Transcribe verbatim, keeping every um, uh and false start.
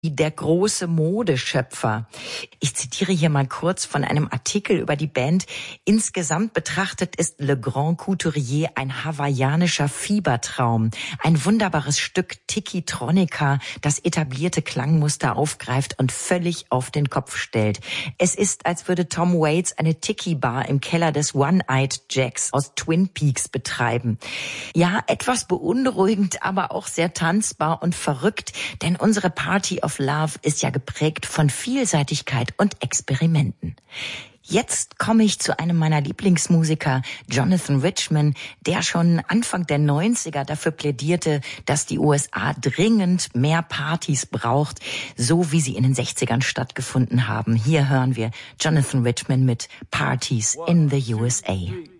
Der große Modeschöpfer. Ich zitiere hier mal kurz von einem Artikel über die Band. Insgesamt betrachtet ist Le Grand Couturier ein hawaiianischer Fiebertraum. Ein wunderbares Stück Tiki-Tronica, das etablierte Klangmuster aufgreift und völlig auf den Kopf stellt. Es ist, als würde Tom Waits eine Tiki-Bar im Keller des One-Eyed Jacks aus Twin Peaks betreiben. Ja, etwas beunruhigend, aber auch sehr tanzbar und verrückt, denn unsere Party of Love ist ja geprägt von Vielseitigkeit und Experimenten. Jetzt komme ich zu einem meiner Lieblingsmusiker, Jonathan Richman, der schon Anfang der neunziger dafür plädierte, dass die U S A dringend mehr Partys braucht, so wie sie in den sechzigern stattgefunden haben. Hier hören wir Jonathan Richman mit Parties in the U S A.